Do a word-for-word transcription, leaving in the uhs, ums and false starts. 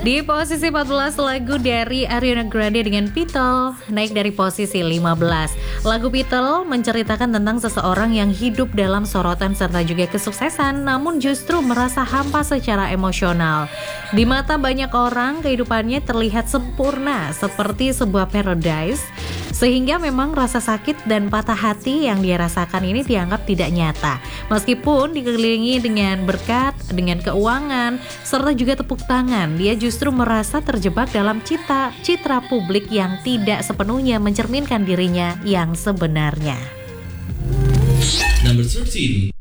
Di posisi empat belas lagu dari Ariana Grande dengan People, naik dari posisi lima belas. Lagu People menceritakan tentang seseorang yang hidup dalam sorotan serta juga kesuksesan, namun justru merasa hampa secara emosional. Di mata banyak orang, kehidupannya terlihat sempurna seperti sebuah paradise, sehingga memang rasa sakit dan patah hati yang dia rasakan ini dianggap tidak nyata. Meskipun dikelilingi dengan berkat, dengan keuangan, serta juga tepuk tangan, dia justru merasa terjebak dalam cita, citra publik yang tidak sepenuhnya mencerminkan dirinya yang sebenarnya. Number thirteen.